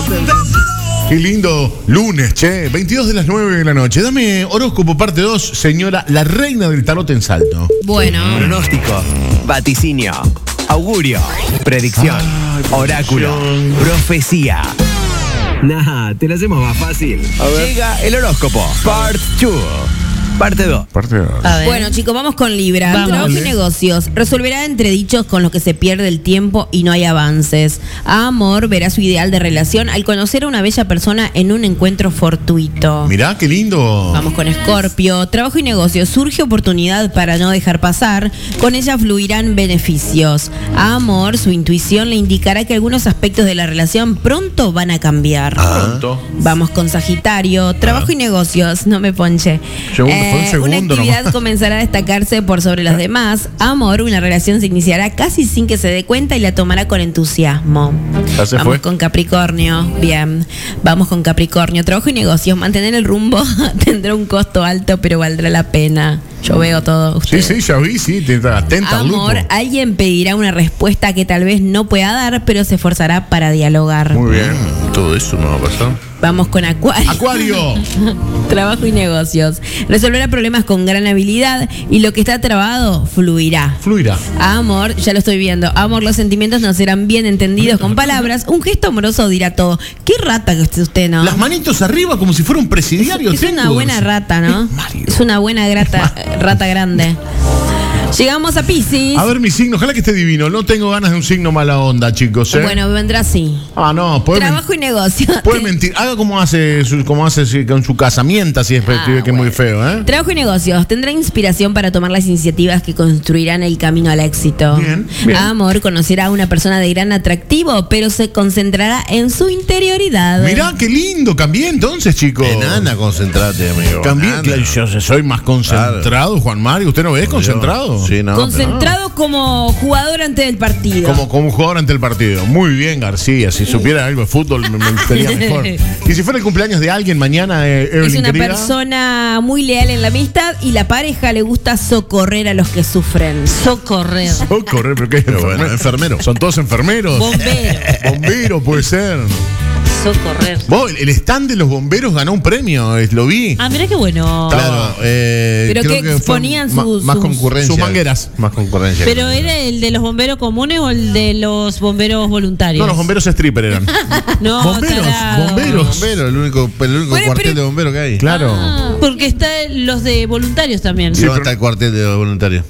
Qué lindo lunes, che. 22 de las 9 de la noche. Dame horóscopo parte 2, señora, la reina del tarot en Salto. Bueno. Pronóstico, vaticinio, augurio, predicción, oráculo, profecía. Nah, te lo hacemos más fácil. Llega el horóscopo, part 2. Parte 2. Parte 2. Bueno, chicos, vamos con Libra. Vamos. Trabajo y negocios. Resolverá entredichos con los que se pierde el tiempo y no hay avances. Amor, verá su ideal de relación al conocer a una bella persona en un encuentro fortuito. Mirá, qué lindo. Vamos con Escorpio. Trabajo y negocios. Surge oportunidad para no dejar pasar. Con ella fluirán beneficios. Amor, su intuición le indicará que algunos aspectos de la relación pronto van a cambiar. Pronto. Vamos con Sagitario. Trabajo y negocios. No me ponche. Fue un segundo Una actividad nomás. comenzará a destacarse por sobre los demás. Amor, una relación se iniciará casi sin que se dé cuenta y la tomará con entusiasmo. Ya se Vamos fue. con Capricornio. Bien. Vamos con Capricornio. Trabajo y negocios. Mantener el rumbo tendrá un costo alto, pero valdrá la pena. Yo veo todo. Sí, Usted. sí, ya vi, sí. Atenta al lupo. Amor, alguien pedirá una respuesta que tal vez no pueda dar, pero se esforzará para dialogar. Muy bien. Todo eso no va a pasar. Vamos con Acuario. Acuario. Trabajo y negocios. Resolverá problemas con gran habilidad y lo que está trabado fluirá. Fluirá. Amor, ya lo estoy viendo. Amor, los sentimientos no serán bien entendidos con palabras. Un gesto amoroso dirá todo. Qué rata que es usted, ¿no? Las manitos arriba como si fuera un presidiario. Es una tengo. buena rata, ¿no? Mario. Es una buena rata grande. Llegamos a Piscis. A ver mi signo, ojalá que esté divino. No tengo ganas de un signo mala onda, chicos. Bueno, vendrá así. Ah, no, puede Trabajo y negocios. Puede mentir. Haga como hace con su casamiento, si es que es muy feo, ¿eh? Trabajo y negocios. Tendrá inspiración para tomar las iniciativas que construirán el camino al éxito. Bien, bien. Amor, conocerá a una persona de gran atractivo, pero se concentrará en su interioridad. Mirá, qué lindo. Cambié entonces, chicos. Enana, concentrate, amigo. Cambié. Enana. Claro, yo soy más concentrado, Juan Mario. ¿Usted no ve concentrado? Sí, no. Concentrado como jugador antes del partido. Como un jugador ante el partido. Muy bien, García. Si supiera algo de fútbol, me sería mejor. Y si fuera el cumpleaños de alguien mañana, Evelyn, Es una querida? persona muy leal en la amistad y la pareja le gusta socorrer a los que sufren. Socorrer. Correr, pero qué Pero bueno, enfermero. Son todos enfermeros. Bombero. Bombero puede ser. Socorrer. Vos, el stand de los bomberos ganó un premio, lo vi. Ah, mira qué bueno. Claro, Pero creo que fue exponían sus- más sus- concurrencia. sus mangueras. Más concurrencia. ¿Pero era el de los bomberos comunes o el de los bomberos voluntarios? No, los bomberos stripper eran. No, bomberos, tarado. bomberos. Bombero, el único Bueno, cuartel pero- de bomberos que hay. Claro. Ah, porque está los de voluntarios también. Sí, ¿dónde está el cuartel de voluntarios?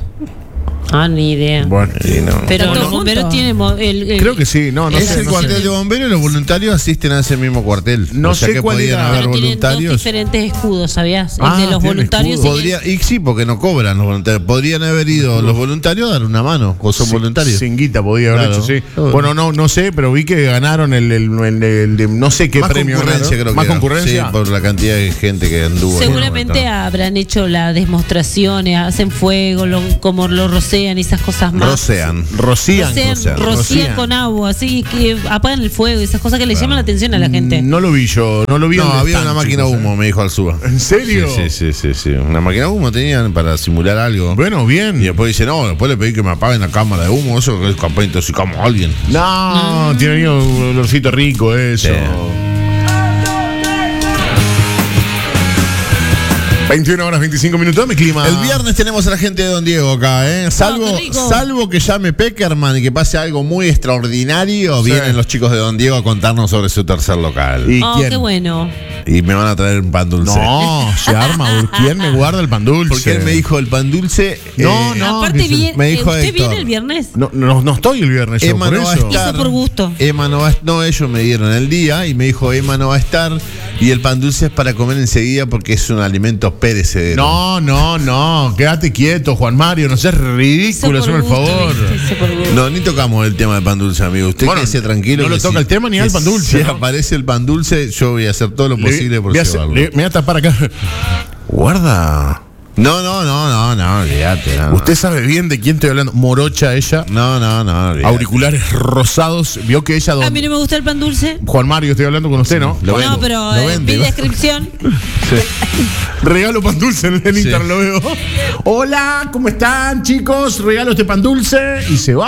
Ah, ni idea. Bueno, Sí, no. Pero ¿Están los todos bomberos juntos? tienen creo que sí. No, no es sé. el no cuartel sé. de bomberos y los voluntarios asisten a ese mismo cuartel. No o sea sé que cuál podían era. haber pero tienen dos voluntarios. diferentes escudos, ¿sabías? Ah, el de los tienen voluntarios escudo. y el- Podría, y sí, porque no cobran los voluntarios. Podrían haber ido los voluntarios a dar una mano, o son voluntarios. Sin guita podía haber Claro. hecho, sí. Bueno, no sé, pero vi que ganaron el no sé qué Más premio concurrencia, ganaron. creo que ¿Más era. concurrencia? Sí, por la cantidad de gente que anduvo. Seguramente habrán hecho las demostraciones, hacen fuego, como lo rocean y esas cosas más. Rocean. Rocían. Rocían con agua, así que apagan el fuego y esas cosas que le llaman la atención a la gente. No lo vi yo, no lo vi No, en el había stand, una máquina chicos, humo, me dijo Alzúa. ¿En serio? Sí. Una máquina de humo tenían para simular algo. Bueno, bien. Y después dice, no, después le pedí que me apaguen la cámara de humo, eso que es capaz de intoxicamos a alguien. No, tiene ahí un olorcito rico eso. Sí. 21 horas 25 minutos, dame clima. El viernes tenemos a la gente de Don Diego acá, ¿eh? qué rico. Salvo que llame Peckerman y que pase algo muy extraordinario, Sí. vienen los chicos de Don Diego a contarnos sobre su tercer local. ¿Y Oh, quién? qué bueno. Y me van a traer un pan dulce. No, se arma. ¿Quién me guarda el pan dulce? Porque él me dijo el pan dulce. No, Aparte, que bien, me dijo ¿usted Héctor. viene el viernes? No estoy el viernes yo, Emma por no va a eso. estar. Hizo por gusto. Emma no va no, ellos me dieron el día y me dijo Emma no va a estar y el pan dulce es para comer enseguida porque es un alimento perecedero. No, quédate quieto, Juan Mario, no seas ridículo, hazme el favor. Hizo por gusto. No, ni tocamos el tema del pan dulce, amigo. Usted Bueno, quédese tranquilo. no le que toca el tema ni al pan dulce, Si ¿no? aparece el pan dulce, yo voy a hacer todo lo posible por llevarlo. Me voy a tapar acá. Guarda. No, olvídate. No, Usted sabe bien de quién estoy hablando. Morocha ella, No, olvídate. auriculares rosados. Vio que ella... A mí no me gusta el pan dulce. Juan Mario, estoy hablando con usted, ¿no? Lo No, vendo, pero lo vende, mi ¿va? descripción. Regalo pan dulce en Instagram, lo veo. Hola, ¿cómo están, chicos? Regalo este pan dulce y se va.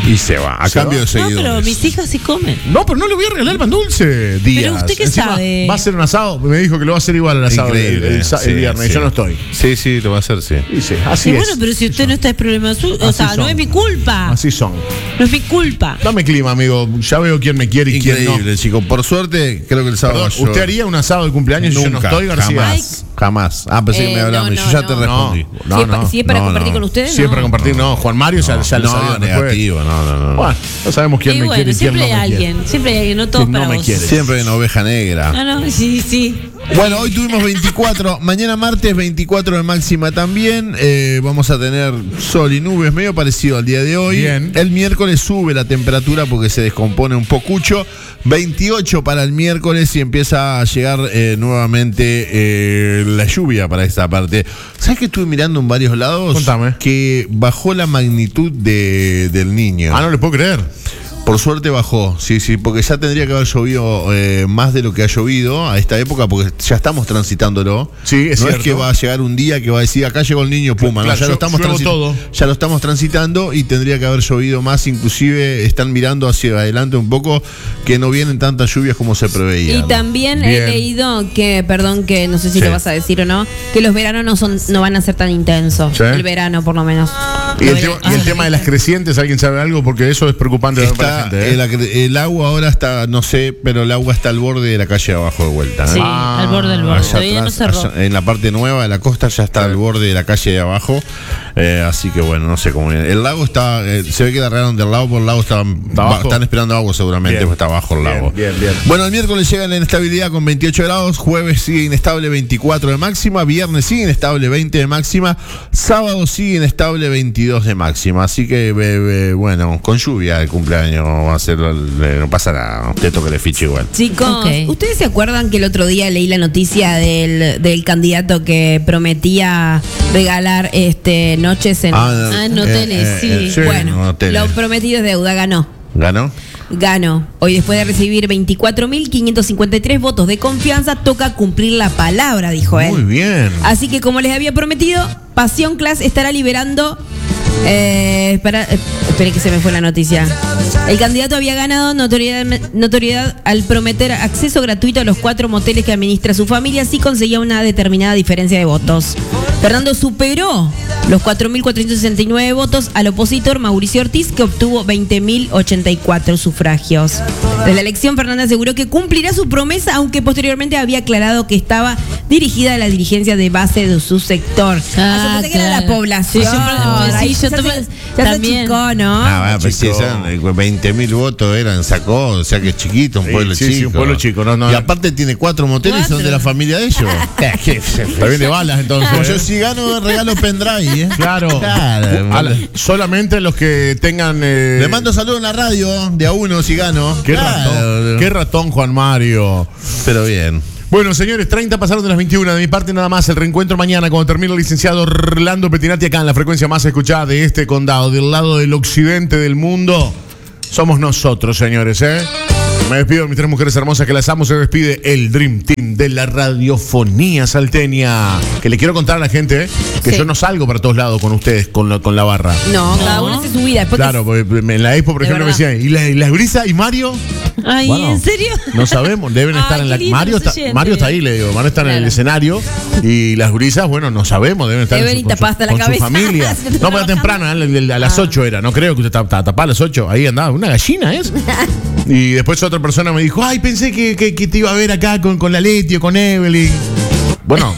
Y se va, a cambio de No, seguidores. pero mis hijas sí comen. No, pero no le voy a regalar el pan dulce, Díaz. Pero usted qué Encima, sabe. Va a ser un asado, me dijo que lo va a hacer igual al asado Increíble. el viernes, Sí. yo no estoy. Sí, lo va a hacer, sí. Y sí, así Y es. bueno, pero si usted no está, es problema suyo. O Así sea, no son. es mi culpa. Así son. No es mi culpa. Dame clima, amigo. Ya veo quién me quiere y quién no. Increíble, chico. Por suerte, creo que el sábado Perdón, ¿usted haría un asado de cumpleaños y yo no estoy, García? Jamás. Ah, pensé que me hablaba. no, Yo ya no. te respondí. Si es para No, compartir no. con ustedes, Sí, es para compartir, no. Juan Mario ya lo sabía. No, negativo, no. Bueno, ya sabemos quién Y me bueno, quiere y quién siempre no hay me quiere. alguien. Siempre hay alguien. No todos Que no para me vos. quiere. Siempre en oveja negra. Ah, no, sí. Bueno, hoy tuvimos 24, mañana martes 24 de máxima también, vamos a tener sol y nubes, medio parecido al día de hoy. Bien. El miércoles sube la temperatura porque se descompone un pocucho, 28 para el miércoles y empieza a llegar nuevamente la lluvia para esta parte. ¿Sabes que estuve mirando en varios lados? Contame. Que bajó la magnitud del niño. Ah, no le puedo creer. Por suerte bajó, sí, porque ya tendría que haber llovido más de lo que ha llovido a esta época, porque ya estamos transitándolo. Sí, es no cierto. es que va a llegar un día que va a decir, acá llegó el niño Puma, Claro, no, todo. ya lo estamos transitando y tendría que haber llovido más, inclusive están mirando hacia adelante un poco, que no vienen tantas lluvias como se preveía. Y también Bien. he leído que, perdón, que no sé si Sí. lo vas a decir o no, que los veranos no van a ser tan intensos. Sí. El verano, por lo menos. Y el tema de las crecientes, ¿alguien sabe algo? Porque eso es preocupante también para la Está, gente. el agua ahora está, no sé, pero el agua está al borde de la calle de abajo de vuelta. Sí, Ah, al borde del borde. Allá Todavía no atrás, cerró. allá en la parte nueva de la costa ya está al borde de la calle de abajo, así que bueno, no sé cómo viene. El lago está, se ve que largaron del lago, por el lago abajo? están esperando agua seguramente, Bien. porque está abajo el lago. Bien. Bueno, el miércoles llega la inestabilidad con 28 grados, jueves sigue inestable 24 de máxima, viernes sigue inestable 20 de máxima, sábado sigue inestable 22 de máxima, así que bueno, con lluvia el cumpleaños va a ser, no pasa nada, usted toca el ficha igual. Chicos, Ok. ¿ustedes se acuerdan que el otro día leí la noticia del candidato que prometía regalar noches en... en hoteles, sí. sí, bueno, en hoteles. lo prometido es deuda, ganó. ¿Ganó? Hoy, después de recibir 24.553 votos de confianza, toca cumplir la palabra, dijo él. Muy bien. Así que, como les había prometido, Pasión Class estará liberando. Esperen que se me fue la noticia. El candidato había ganado notoriedad al prometer acceso gratuito a los 4 moteles que administra su familia si conseguía una determinada diferencia de votos. Fernando superó los 4.469 votos al opositor Mauricio Ortiz, que obtuvo 20.084 sufragios. Tras la elección, Fernando aseguró que cumplirá su promesa, aunque posteriormente había aclarado que estaba dirigida a la dirigencia de base de su sector. Ah, Yo pensé que era la claro. población. Sí, Ay, yo ya se- también- ya se también. achicó, ¿no? Ah, pues sí, chico. eran 20.000 votos sacó, o sea que es chiquito, un Sí, pueblo sí, chico. sí, un pueblo chico, no. Y aparte tiene 4 moteles y son de la familia de ellos. Está bien de balas entonces. Como yo si gano regalo pendrive, ¿eh? Claro. Claro. Solamente los que tengan. Le mando saludos en la radio de a uno si gano. Qué Claro. ratón. Qué ratón, Juan Mario. Pero bien. Bueno, señores, 30 pasaron de las 21. De mi parte, nada más. El reencuentro mañana cuando termine el licenciado Orlando Pettinati acá en la frecuencia más escuchada de este condado, del lado del occidente del mundo. Somos nosotros, señores, ¿eh? Me despido de mis 3 mujeres hermosas que las amo. Se despide el Dream Team de la radiofonía salteña. Que le quiero contar a la gente que Sí. yo no salgo para todos lados con ustedes, con la barra. No, cada uno hace su vida. Después Claro, porque en la Expo, por De ejemplo, me verdad. decían, ¿y la Brisa y Mario? Ay, Bueno, ¿en serio? No sabemos, deben Ay, estar en la. qué lindo Mario los está, oyentes. Mario está ahí, le digo, van a estar en el Claro. escenario y las gurisas, bueno, no sabemos, deben estar Deben ir tapadas hasta la con su cabeza. familia. Si No, pero trabajamos. temprano, a las 8 era, no creo que usted estaba tapada a las 8, ahí andaba, una gallina es. Y después otra persona me dijo, ay, pensé que te iba a ver acá con la Leti o con Evelyn. Bueno,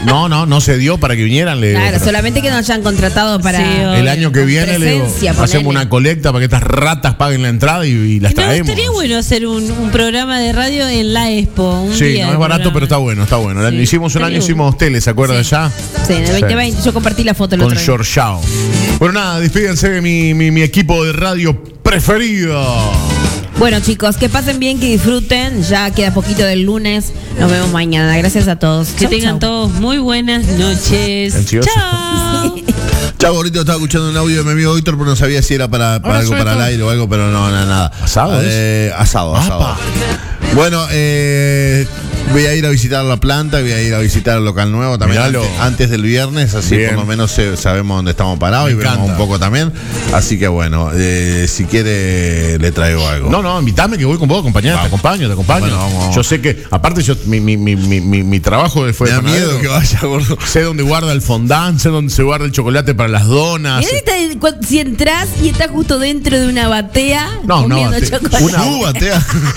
no se dio para que vinieran, le digo, Claro, pero solamente que nos hayan contratado para. Sí, el año que viene le digo, presencia, hacemos ponele. una colecta para que estas ratas paguen la entrada y las Me traemos. gustaría bueno hacer un programa de radio en la Expo. Un Sí, día no de es barato, programa. pero está bueno, está bueno. Sí, Hicimos un estaría año, bueno. hicimos tele, ¿se acuerda ya? Sí, en el 2020. Yo compartí la foto el Con otro día. Giorgiao. Bueno, nada, despídense de mi equipo de radio preferido. Bueno, chicos, que pasen bien, que disfruten. Ya queda poquito del lunes. Nos vemos mañana. Gracias a todos. Que Chau, tengan chau. todos muy buenas noches. Ansioso. Chao. Chavo, ahorita estaba escuchando un audio de mi amigo Víctor, pero no sabía si era para Ahora algo suelto. para el aire o algo, pero no, nada. ¿Asado Asado. Apa. Bueno, Voy a ir a visitar la planta, voy a ir a visitar el local nuevo también antes del viernes, así Bien. por lo menos sabemos dónde estamos parados y vemos un poco también. Así que bueno, si quiere le traigo algo. No, invítame que voy con vos, acompañate, te acompaño. Bueno, vamos. Yo sé que, aparte mi trabajo fue Me da panadero. miedo que vaya, gordo. Sé dónde guarda el fondant, sé dónde se guarda el chocolate para las donas. Si entras y estás justo dentro de una batea comiendo chocolate. Batea.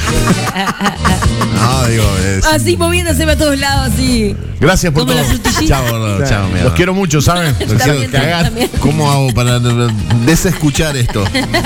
No, digo, Así moviéndose para todos lados, así. Gracias por Como todo. la frutillita. chao, gordo, chao, mierda. Los quiero mucho, ¿saben? También, también. ¿Cómo hago para desescuchar esto?